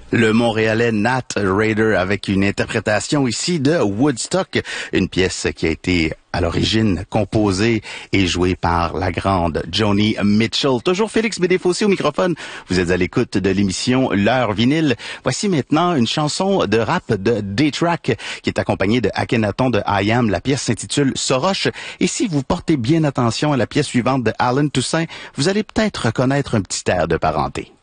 Le Montréalais Nat Raider avec une interprétation ici de Woodstock, une pièce qui a été à l'origine composée et jouée par la grande Joni Mitchell. Toujours Félix Bédéfossé au microphone. Vous êtes à l'écoute de l'émission L'heure vinyle. Voici maintenant une chanson de rap de D-Track qui est accompagnée de Akhenaton de I Am. La pièce s'intitule Soroche. Et si vous portez bien attention à la pièce suivante de Allen Toussaint, vous allez peut-être reconnaître un petit air de parenté.